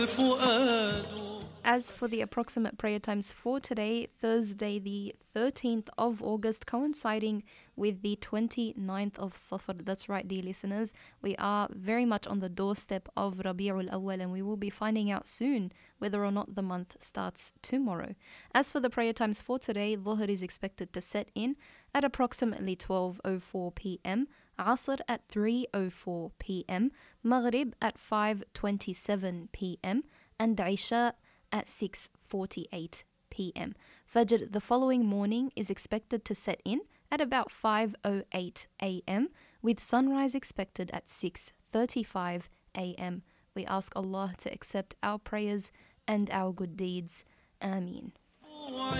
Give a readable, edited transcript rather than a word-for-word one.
As for the approximate prayer times for today, Thursday the 13th of August, coinciding with the 29th of Safar. That's right, dear listeners. We are very much on the doorstep of Rabi'ul Awwal, and we will be finding out soon whether or not the month starts tomorrow. As for the prayer times for today, Dhuhr is expected to set in at approximately 12:04 p.m., Asr at 3:04 p.m., Maghrib at 5:27 p.m., and Isha at 6:48 p.m. Fajr the following morning is expected to set in at about 5:08 a.m., with sunrise expected at 6:35 a.m. We ask Allah to accept our prayers and our good deeds. Ameen.